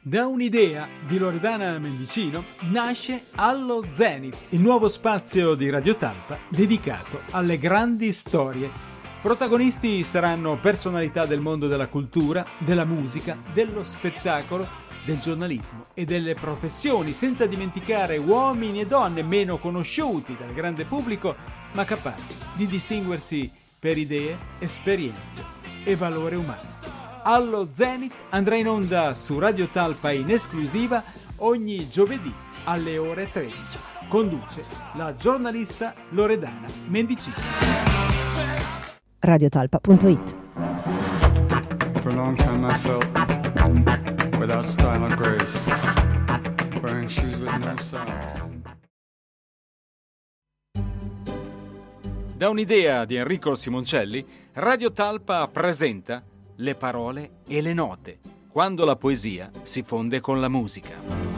Da un'idea di Loredana Mendicino nasce Allo Zenit, il nuovo spazio di Radio Talpa dedicato alle grandi storie. Protagonisti saranno personalità del mondo della cultura, della musica, dello spettacolo, del giornalismo e delle professioni, senza dimenticare uomini e donne meno conosciuti dal grande pubblico, ma capaci di distinguersi per idee, esperienze e valore umano. Allo Zenit andrà in onda su Radio Talpa in esclusiva ogni giovedì alle ore 13. Conduce la giornalista Loredana Mendicino. radiotalpa.it. For a long time I felt without style or grace, wearing shoes with no socks. Da un'idea di Enrico Simoncelli, Radio Talpa presenta Le parole e le note, quando la poesia si fonde con la musica.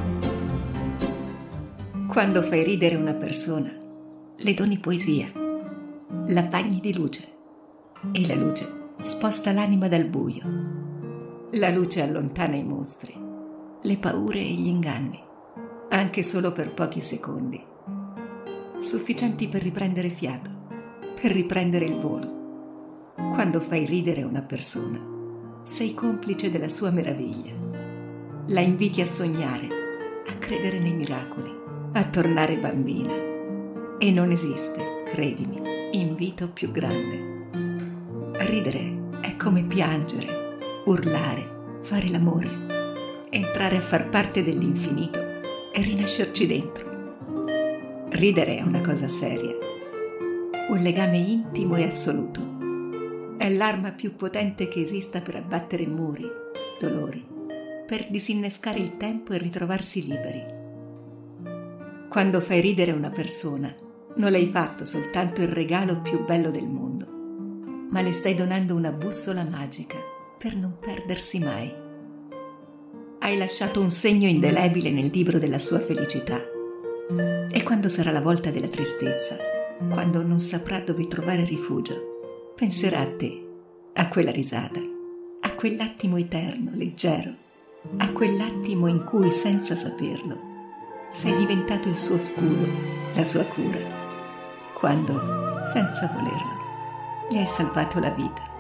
Quando fai ridere una persona, le doni poesia, la bagni di luce e la luce sposta l'anima dal buio. La luce allontana i mostri, le paure e gli inganni, anche solo per pochi secondi, sufficienti per riprendere fiato, per riprendere il volo. Quando fai ridere una persona, sei complice della sua meraviglia. La inviti a sognare, a credere nei miracoli, a tornare bambina. E non esiste, credimi, invito più grande. Ridere è come piangere, urlare, fare l'amore, entrare a far parte dell'infinito e rinascerci dentro. Ridere è una cosa seria, un legame intimo e assoluto. È l'arma più potente che esista per abbattere muri, dolori, per disinnescare il tempo e ritrovarsi liberi. Quando fai ridere una persona, non le hai fatto soltanto il regalo più bello del mondo, ma le stai donando una bussola magica per non perdersi mai. Hai lasciato un segno indelebile nel libro della sua felicità. E quando sarà la volta della tristezza, quando non saprà dove trovare rifugio, penserà a te, a quella risata, a quell'attimo eterno, leggero, a quell'attimo in cui, senza saperlo, sei diventato il suo scudo, la sua cura, quando, senza volerlo, gli hai salvato la vita.